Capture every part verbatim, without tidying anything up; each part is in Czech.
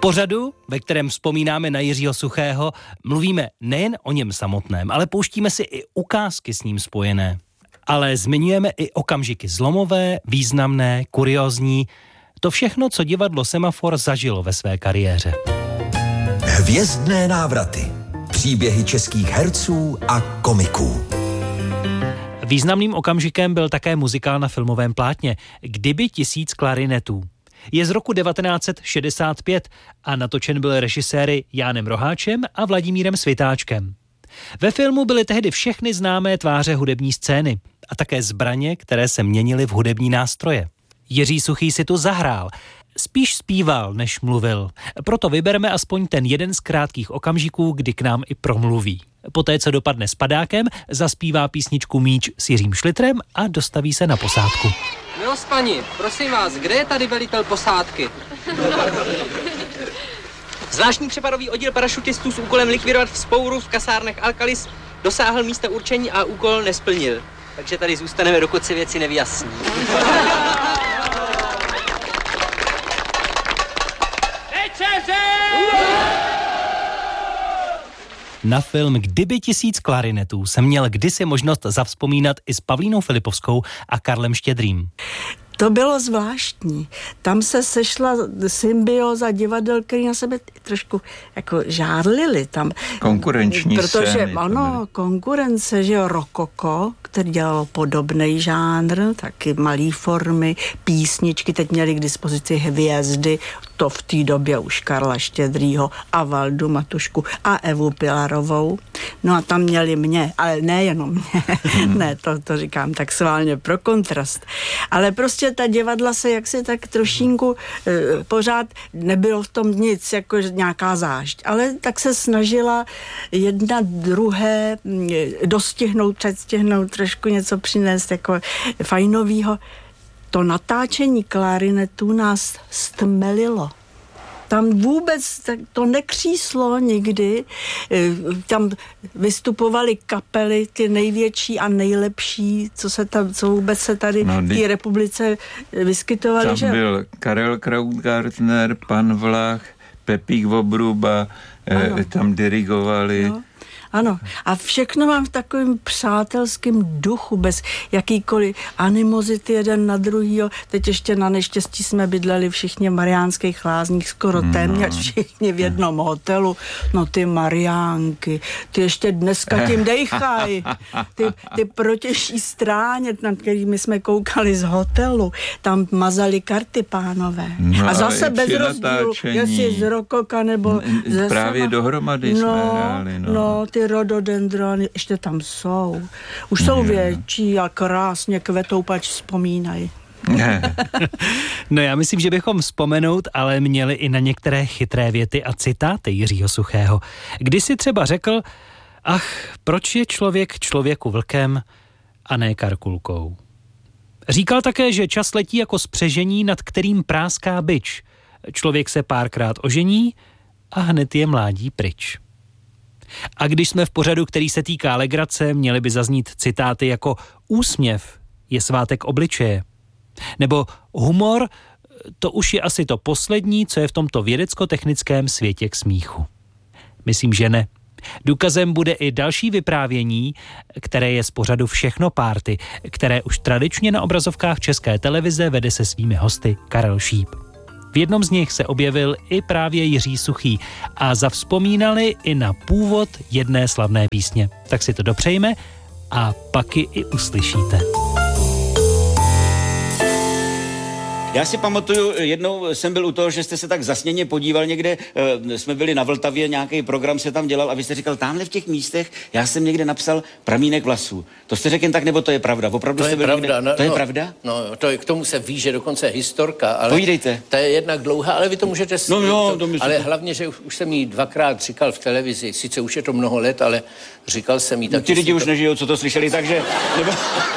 pořadu, ve kterém vzpomínáme na Jiřího Suchého, mluvíme nejen o něm samotném, ale pouštíme si i ukázky s ním spojené. Ale zmiňujeme i okamžiky zlomové, významné, kuriózní, to všechno, co divadlo Semafor zažilo ve své kariéře. Hvězdné návraty. Příběhy českých herců a komiků. Významným okamžikem byl také muzikál na filmovém plátně Kdyby tisíc klarinetů. Je z roku devatenáct set šedesát pět a natočen byl režiséry Jánem Roháčem a Vladimírem Svitáčkem. Ve filmu byly tehdy všechny známé tváře hudební scény a také zbraně, které se měnily v hudební nástroje. Jiří Suchý si tu zahrál. Spíš zpíval, než mluvil. Proto vybereme aspoň ten jeden z krátkých okamžiků, kdy k nám i promluví. Poté, co dopadne s padákem, zaspívá písničku Míč s Jiřím Šlitrem a dostaví se na posádku. Milost paní, prosím vás, kde je tady velitel posádky? Zvláštní přepadový oddíl parašutistů s úkolem likvidovat vzpouru v kasárnech Alkalis dosáhl místa určení a úkol nesplnil. Takže tady zůstaneme, dokud se věci nevyjasní. Na film Kdyby tisíc klarinetů jsem měl kdysi možnost zavzpomínat i s Pavlínou Filipovskou a Karlem Štědrým. To bylo zvláštní. Tam se sešla symbioza divadel, který na sebe trošku jako žárlili. Tam, konkurenční protože, scény. ano, konkurence, že jo, Rokoko, který dělalo podobný žánr, taky malý formy, písničky, teď měli k dispozici hvězdy, to v té době už Karla Štědrýho a Valdu Matušku a Evu Pilarovou. No a tam měli mě, ale nejenom mě, ne, to, to říkám tak sválně pro kontrast. Ale prostě ta divadla se jaksi tak trošinku e, pořád nebylo v tom nic, jako nějaká zášť, ale tak se snažila jedna druhé e, dostihnout, předstihnout, trošku něco přinést jako fajnovýho. To natáčení klarinetů nás stmelilo. Tam vůbec to nekříslo nikdy. Tam vystupovaly kapely, ty největší a nejlepší, co se tam, co vůbec se tady no, v té republice vyskytovaly. Tam že? byl Karel Krautgartner, pan Vlach, Pepík Vobruba, eh, tam dirigovali. No. Ano, a všechno mám v takovém přátelském duchu, bez jakýkoliv animozity jeden na druhýho. Teď ještě na neštěstí jsme bydleli všichni v Mariánských Lázních, skoro no. téměř všichni v jednom hotelu. No ty Mariánky, ty ještě dneska tím dejchají. Ty, ty protější stráně, nad kterými jsme koukali z hotelu, tam mazali karty pánové. No, a zase bez rozdílu, jestli z Rokoka nebo ze právě sama. Dohromady no, jsme hráli. No, no ty rododendrony ještě tam jsou. Už jsou je. větší a krásně kvetou, pač vzpomínají. No já myslím, že bychom vzpomenout, ale měli i na některé chytré věty a citáty Jiřího Suchého. Když si třeba řekl, ach, proč je člověk člověku vlkem a ne karkulkou. Říkal také, že čas letí jako spřežení, nad kterým práská bič. Člověk se párkrát ožení a hned je mládí pryč. A když jsme v pořadu, který se týká legrace, měli by zaznít citáty jako úsměv je svátek obličeje. Nebo humor, to už je asi to poslední, co je v tomto vědecko-technickém světě k smíchu. Myslím, že ne. Důkazem bude i další vyprávění, které je z pořadu Všechno párty, které už tradičně na obrazovkách České televize vede se svými hosty Karel Šíp. V jednom z nich se objevil i právě Jiří Suchý a zavzpomínali i na původ jedné slavné písně. Tak si to dopřejme a pak ji i uslyšíte. Já si pamatuju, jednou jsem byl u toho, že jste se tak zasněně podíval někde, jsme byli na Vltavě, nějaký program se tam dělal a vy jste říkal, tamhle v těch místech, já jsem někde napsal pramínek vlasů. To jste řekl jen tak, nebo to je pravda? Opravdu to je pravda. Někde... No, to je no, pravda? No, to je, k tomu se ví, že dokonce historka, ale... Povídejte. Ta je jednak dlouhá, ale vy to můžete... No jo, to myslím. Ale hlavně, že už, už jsem jí dvakrát říkal v televizi, sice už je to mnoho let, ale říkal jsem jí... No, ti lidi už to... nežijou, co to slyšeli, takže... Nebo...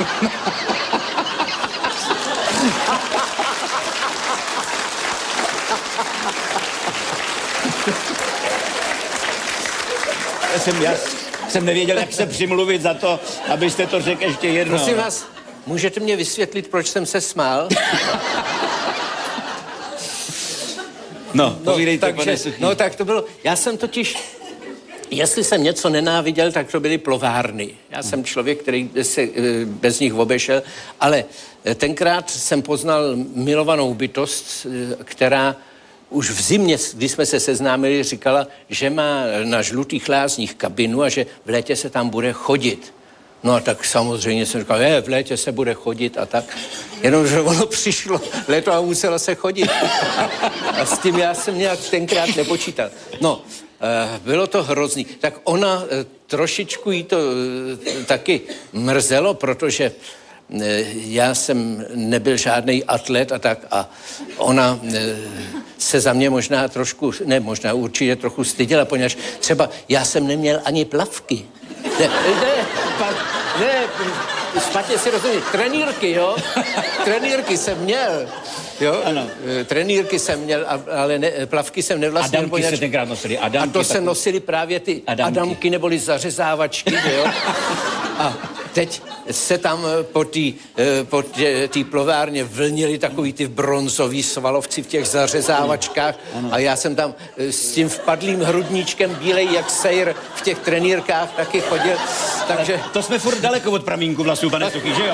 Já jsem, já jsem nevěděl, jak se přimluvit za to, abyste to řekl ještě jednou. Prosím vás, můžete mě vysvětlit, proč jsem se smál? No, povídejte, takže, pane Suchý. No tak to bylo, já jsem totiž, jestli jsem něco nenáviděl, tak to byly plovárny. Já jsem člověk, který se bez nich obešel, ale tenkrát jsem poznal milovanou bytost, která už v zimě, když jsme se seznámili, říkala, že má na Žlutých lázních kabinu a že v létě se tam bude chodit. No a tak samozřejmě jsem říkal, je, v létě se bude chodit a tak. Jenomže ono přišlo léto a muselo se chodit. A s tím já jsem nějak tenkrát nepočítal. No, bylo to hrozný. Tak ona trošičku jí to taky mrzelo, protože já jsem nebyl žádný atlet a tak a ona se za mě možná trošku, ne možná určitě trochu styděla, poněvadž třeba já jsem neměl ani plavky. Ne, ne, pa, ne, špatně si rozumím, trenýrky, jo? Trenýrky jsem měl, jo? Ano. Trenýrky jsem měl, ale ne, plavky jsem nevlastnil. Adamky poněž... se tenkrát nosili. Adamky, a to tak... se nosili právě ty Adamky, Adamky neboli zařezávačky, jo? A teď se tam po té po plovárně vlnili takový ty bronzový svalovci v těch zařezávačkách ano. A já jsem tam s tím vpadlým hrudníčkem bílej jak sejr v těch trenýrkách taky chodil, takže... To jsme furt daleko od pramínku vlasů, pane Suchý, že jo?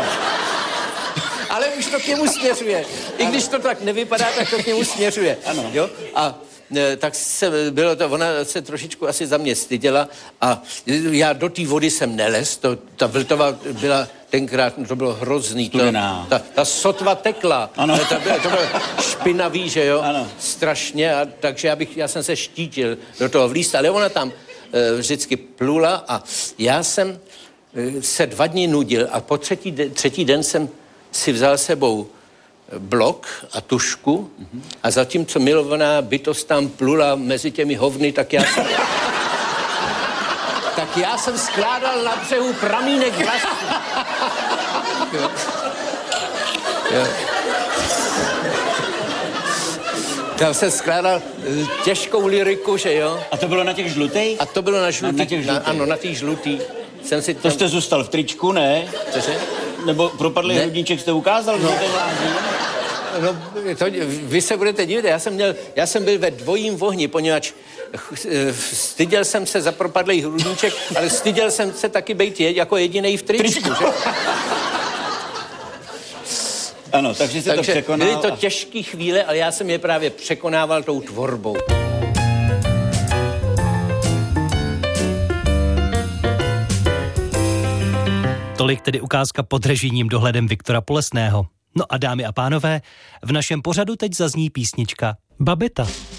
Ale už to k němu směřuje. I když to tak nevypadá, tak to k němu směřuje. Ano. Jo? A tak se bylo to, ona se trošičku asi za mě styděla a já do té vody jsem nelez, to, ta Vltava byla tenkrát, to bylo hrozný, to, ta, ta sotva tekla, ano. Ta, to bylo špinavý, že jo, ano. Strašně, a, takže já, bych, já jsem se štítil do toho vlíst, ale ona tam e, vždycky plula a já jsem e, se dva dny nudil a po třetí, de, třetí den jsem si vzal sebou blok a tušku mm-hmm. a zatímco milovaná bytost tam plula mezi těmi hovny, tak já jsem... tak já jsem skládal na břehu pramínek vlasů. Jo. Jo. Tam jsem skládal těžkou lyriku, že jo. A to bylo na těch žlutých? A to bylo na žlutých, na, na těch žlutých. Na, ano, na těch žlutých. Jsem si to tam... jste zůstal v tričku, ne? Cože? Nebo propadlý hrudníček jste ukázal? No, no to, vy se budete divit, já jsem, měl, já jsem byl ve dvojím vohni, poněvadž styděl jsem se za propadlý hrudníček, ale styděl jsem se taky být jako jedinej v tričku, že? Ano, takže jste takže to překonal. Byly to těžké chvíle, ale já jsem je právě překonával tou tvorbou. Tolik tedy ukázka pod režijním dohledem Viktora Polesného. No a dámy a pánové, v našem pořadu teď zazní písnička Babeta.